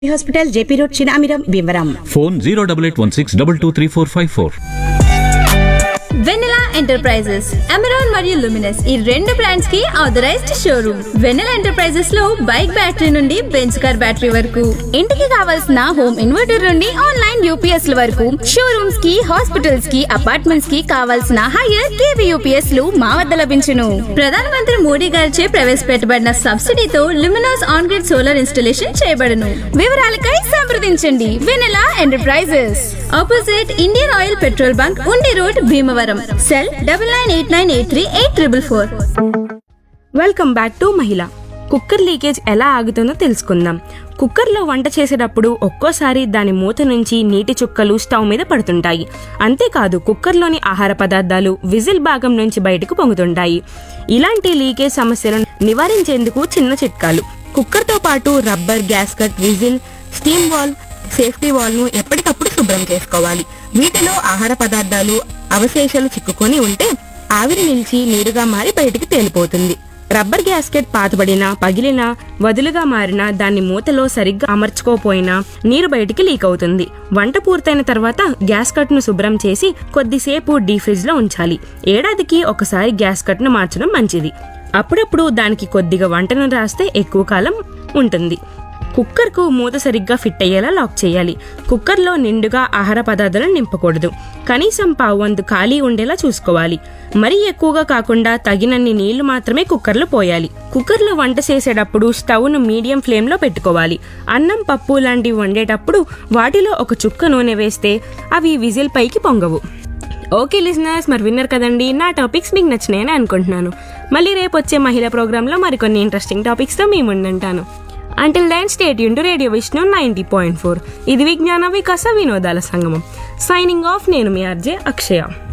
Hospital JP road Chinamiram Bhimavaram. Phone 08816223454. వెన్నెలా enterprises, Amaron మరియు Luminous ఈ రెండు బ్రాండ్స్ కి ఆథరైజ్డ్ షోరూమ్. వెన్నెలా ఎంటర్ప్రైజెస్ లో బైక్ బ్యాటరీ నుండి బెంచ్ కార్ బ్యాటరీ వరకు, ఇంటికి కావాల్సిన హోమ్ ఇన్వర్టర్ నుండి ఆన్లైన్ యూపీఎస్ ల వరకు, షోరూమ్స్ కి, హాస్పిటల్స్ కి, అపార్ట్మెంట్స్ కి కావాల్సిన హైయర్ కేవీ యూపీఎస్ లు మా వద్ద లభించును. ప్రధానమంత్రి మోడీ గారిచే ప్రవేశపెట్టబడిన సబ్సిడీతో Luminous on grid solar installation చేయబడును. వివరాలకై సంప్రదించండి వెన్నెలా enterprises, opposite Indian oil petrol bunk, ఉండి road, Bhimavaram. Cell 9989838444. Welcome back to మహిళ. కుక్కర్ లీకేజ్ ఎలా ఆగుతుందో తెలుసుకుందాం. కుక్కర్లో వంట చేసేటప్పుడు ఒక్కోసారి దాని మూత నుంచి నీటి చుక్కలు స్టవ్ మీద పడుతుంటాయి. అంతేకాదు కుక్కర్లోని ఆహార పదార్థాలు విజిల్ భాగం నుంచి బయటకు పొంగుతుంటాయి. ఇలాంటి లీకేజ్ సమస్యలను నివారించేందుకు చిన్న చిట్కాలు. కుక్కర్తో పాటు rubber gasket, whistle, steam wall, safety wall ను ఎప్పటికప్పుడు శుభ్రం చేసుకోవాలి. వీటిలో ఆహార పదార్థాలు అవశేషాలు చిక్కుకొని ఉంటే ఆవిరి నిలిచి నీరుగా మారి బయటికి తేలిపోతుంది. రబ్బర్ గ్యాస్కెట్ పాతబడినా, పగిలినా, వదులుగా మారినా, దాన్ని మూతలో సరిగ్గా అమర్చుకోపోయినా నీరు బయటికి లీక్ అవుతుంది. వంట పూర్తయిన తర్వాత గ్యాస్కట్ ను శుభ్రం చేసి కొద్దిసేపు డీ ఫ్రిడ్జ్ లో ఉంచాలి. ఏడాదికి ఒకసారి గ్యాస్కట్ ను మార్చడం మంచిది. అప్పుడప్పుడు దానికి కొద్దిగా వంటను రాస్తే ఎక్కువ కాలం ఉంటుంది. కుక్కర్ కు మూత సరిగ్గా ఫిట్ అయ్యేలా లాక్ చేయాలి. కుక్కర్లో నిండుగా ఆహార పదార్థాలను నింపకూడదు. కనీసం పావువంతు ఖాళీ ఉండేలా చూసుకోవాలి. మరీ ఎక్కువగా కాకుండా తగినన్ని నీళ్లు మాత్రమే కుక్కర్లో పోయాలి. కుక్కర్లో వంట చేసేటప్పుడు స్టవ్ ను మీడియం ఫ్లేమ్ లో పెట్టుకోవాలి. అన్నం, పప్పు లాంటివి వండేటప్పుడు వాటిలో ఒక చుక్క నూనె వేస్తే అవి విజిల్ పైకి పొంగవు. ఓకే లిజనర్స్, మరి విన్నర్ కదండి. నా టాపిక్స్ మీకు నచ్చినాయని అనుకుంటున్నాను. మళ్ళీ రేపు వచ్చే మహిళా ప్రోగ్రాంలో మరికొన్ని ఇంట్రెస్టింగ్ టాపిక్స్ తో మీ ముందుంటాను. Until then, stay tuned to Radio Vishnu 90.4. ఇది విజ్ఞాన వికాస వినోదాల సంగమం. సైనింగ్ ఆఫ్, నేను మీ ఆర్జే అక్షయ.